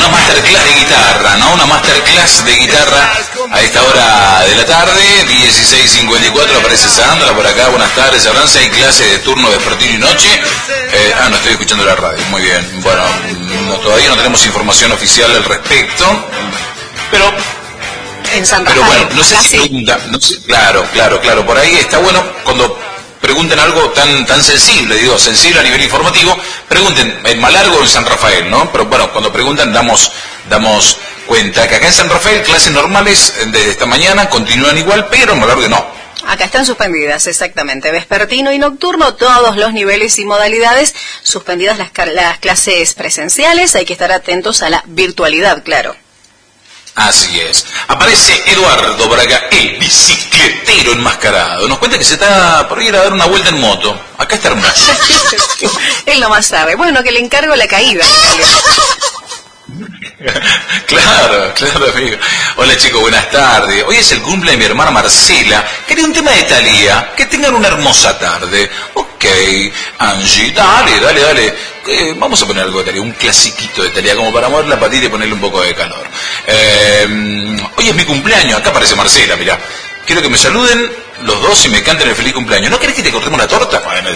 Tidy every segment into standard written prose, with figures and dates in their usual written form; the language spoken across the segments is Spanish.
una masterclass de guitarra, ¿no? Una masterclass de guitarra a esta hora de la tarde, 16:54, aparece Sandra por acá, buenas tardes, Abrance, hay clase de turno vespertino y noche. No estoy escuchando la radio, muy bien. Bueno, todavía no tenemos información oficial al respecto, pero... En San Rafael. Pero bueno, no sé si pregunta, no sé, claro, por ahí está bueno cuando pregunten algo tan sensible, digo, sensible a nivel informativo, pregunten en Malargo o en San Rafael, ¿no? Pero bueno, cuando preguntan damos cuenta que acá en San Rafael clases normales desde esta mañana continúan igual, pero en Malargo no. Acá están suspendidas, exactamente. Vespertino y nocturno, todos los niveles y modalidades, suspendidas las clases presenciales, hay que estar atentos a la virtualidad, claro. Así es. Aparece Eduardo por acá, el bicicletero enmascarado. Nos cuenta que se está por ir a dar una vuelta en moto. Acá está hermoso. Él nomás sabe. Bueno, que le encargo la caída. Claro, amigo. Hola chicos, buenas tardes. Hoy es el cumple de mi hermana Marcela. Quería un tema de Thalía. Que tengan una hermosa tarde. Ok, Angie, dale. Vamos a poner algo de Thalía, un clasiquito de Thalía, como para mover la patita y ponerle un poco de calor. Hoy es mi cumpleaños. Acá aparece Marcela, mirá. Quiero que me saluden los dos y me canten el feliz cumpleaños. ¿No querés que te cortemos la torta? Bueno,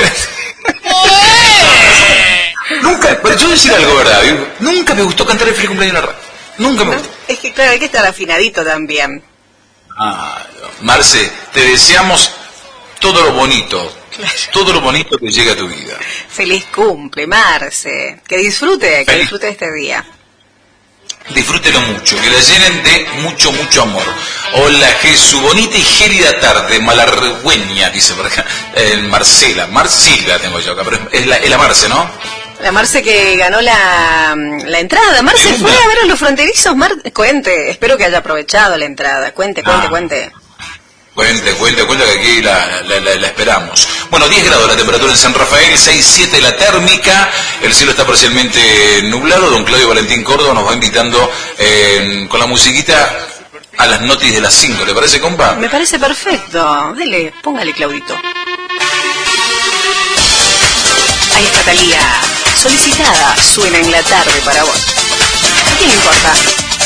nunca, pero yo voy a decir algo, ¿verdad? Nunca me gustó cantar el feliz cumpleaños en la radio. Nunca me gustó. Es que claro, hay que estar afinadito también. Marce, te deseamos todo lo bonito. Claro. Todo lo bonito que llega a tu vida. Feliz cumple, Marce. Que disfrute este día. Disfrútelo mucho, que la llenen de mucho amor. Hola Jesús, bonita y gélida tarde, malargüeña, dice por acá. Marcela tengo yo acá, pero es la Marce, ¿no? La Marce que ganó la entrada. Marce fue a ver a los fronterizos. Cuente, espero que haya aprovechado la entrada. Cuente. Cuente que aquí la esperamos. Bueno, 10 grados la temperatura en San Rafael, 6-7 la térmica, el cielo está parcialmente nublado. Don Claudio Valentín Córdoba nos va invitando con la musiquita a las notis de las 5, ¿le parece, compa? Me parece perfecto, dele, póngale, Claudito. Ahí está Thalía, solicitada, suena en la tarde para vos. ¿A quién le importa?